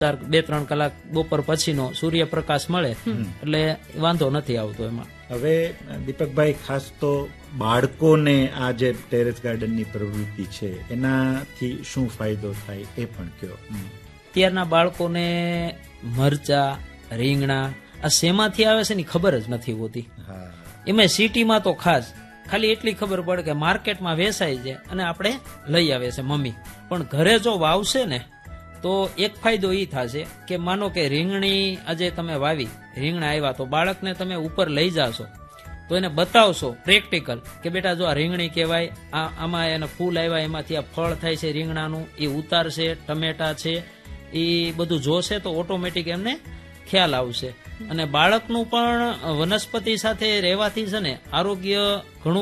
2-3 કલાક બપોર પછીનો સૂર્યપ્રકાશ મળે એટલે વાંધો નથી આવતો એમાં. હવે દીપકભાઈ, ખાસ તો બાળકોને આ જે ટેરેસ ગાર્ડનની પ્રવૃત્તિ છે એનાથી શું ફાયદો થાય એ પણ કહો. અત્યારના બાળકોને મરચા, રીંગણા આ શેમાંથી આવે છે ને ખબર જ નથી હોતી. એમાં સિટીમાં તો ખાલી એટલી ખબર પડે કે માર્કેટમાં વેચાય છે અને આપણે લઈ આવે છે મમ્મી. પણ ઘરે જો વાવશે ને તો એક ફાયદો એ થશે કે માનો કે રીંગણી આજે તમે વાવી, રીંગણા આવ્યા તો બાળકને તમે ઉપર લઈ જાશો તો એને બતાવશો પ્રેક્ટિકલ કે બેટા જો આ રીંગણી કહેવાય, આમાં એને ફૂલ આવ્યા, એમાંથી આ ફળ થાય છે રીંગણાનું, એ ઉતારશે, ટમેટા છે, એ બધું જોશે તો ઓટોમેટિક એમને ખ્યાલ આવશે. અને બાળકનું પણ વનસ્પતિ સાથે રહેવાથી છે ને આરોગ્ય ઘણું